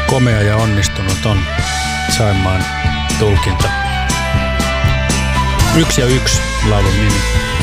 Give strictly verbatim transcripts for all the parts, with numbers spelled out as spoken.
Komea ja onnistunut on Saimaan tulkinta. Yksi ja yksi laulun nimi.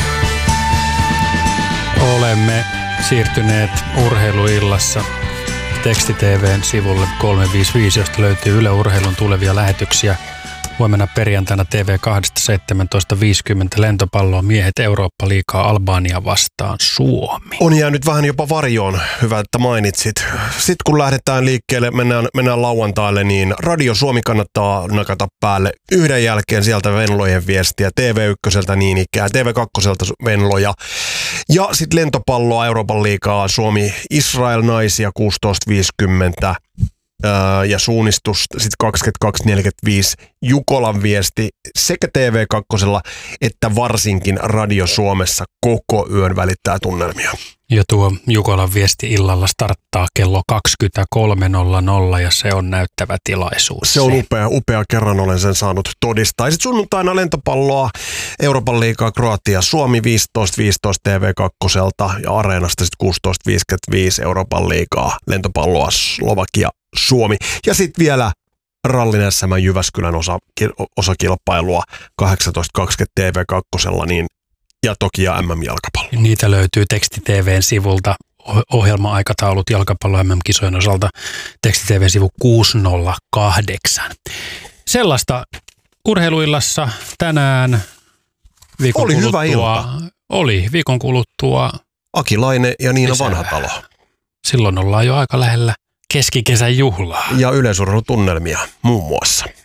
Olemme siirtyneet urheiluillassa Teksti T V:n sivulle kolme viisi viisi, josta löytyy Yle Urheilun tulevia lähetyksiä. Huomenna perjantaina T V kaksi seitsemäntoista viisikymmentä lentopalloa miehet Eurooppa-liigaa Albania vastaan Suomi. On jäänyt vähän jopa varjoon, hyvä että mainitsit. Sitten kun lähdetään liikkeelle, mennään, mennään lauantaille, niin Radio Suomi kannattaa nakata päälle yhden jälkeen sieltä Venlojen viestiä, T V ykköseltä niin ikään, T V kakkoselta Venloja. Ja sitten lentopalloa Euroopan liigaa Suomi Israel naisia kuusitoista viisikymmentä. Ja suunnistus sitten kaksikymmentäkaksi neljäkymmentäviisi Jukolan viesti sekä T V kaksi että varsinkin Radio Suomessa koko yön välittää tunnelmia. Ja tuo Jukolan viesti illalla starttaa kello kaksikymmentäkolme nolla nolla ja se on näyttävä tilaisuus. Se on upea, upea. Kerran olen sen saanut todistaa. Sitten sunnuntaina lentopalloa Euroopan liigaa Kroatia Suomi viisitoista viisitoista T V kaksi ja Areenasta sitten kuusitoista viisikymmentäviisi Euroopan liigaa lentopalloa Slovakia Suomi. Ja sitten vielä Rallin S M Jyväskylän osa, osakilpailua kahdeksantoista kaksikymmentä T V kaksi, niin ja toki ja M M-jalkapallo. Niitä löytyy Teksti T V:n sivulta. Ohjelma-aikataulut jalkapallo M M-kisojen osalta Teksti T V-sivu kuusi nolla kahdeksan. Sellaista urheiluillassa tänään viikon oli kuluttua. Hyvä ilta. Oli viikon kuluttua. Aki Laine ja Niina lisää. Vanhatalo. Silloin ollaan jo aika lähellä keskikesän juhlaa. Ja yleisurheilutunnelmia muun muassa.